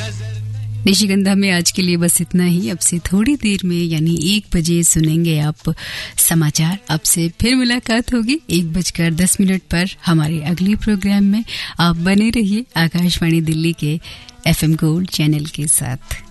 निशिगंधा में आज के लिए बस इतना ही। अब से थोड़ी देर में यानी 1 बजे सुनेंगे आप समाचार। अब से फिर मुलाकात होगी 1:10 पर हमारे अगले प्रोग्राम में। आप बने रहिए आकाशवाणी दिल्ली के FM गोल्ड चैनल के साथ।